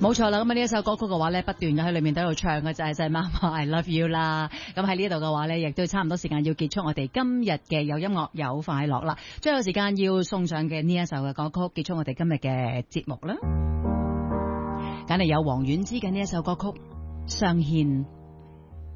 冇錯啦，咁啊呢一首歌曲嘅話咧，不斷嘅喺裏面都有唱嘅就係媽媽 I love you 啦。咁喺呢度嘅話咧，亦都差唔多時間要結束我哋今日嘅有音樂有快樂啦。最後時間要送上嘅呢一首嘅歌曲，結束我哋今日嘅節目啦。梗係有王菀之嘅呢一首歌曲《相牽》。